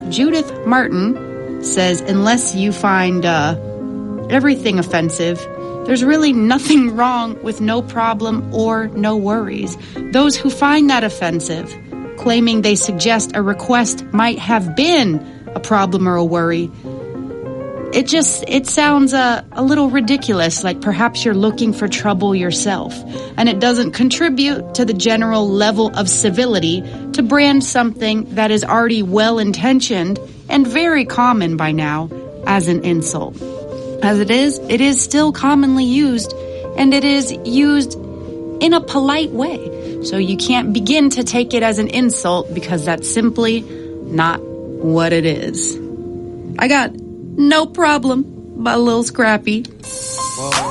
Judith Martin says, unless you find everything offensive, there's really nothing wrong with no problem or no worries. Those who find that offensive, claiming they suggest a request might have been a problem or a worry, it sounds a little ridiculous, like perhaps you're looking for trouble yourself, and it doesn't contribute to the general level of civility to brand something that is already well-intentioned and very common by now as an insult. As it is still commonly used, and it is used in a polite way. So you can't begin to take it as an insult because that's simply not what it is. I got No Problem by Lil Scrappy.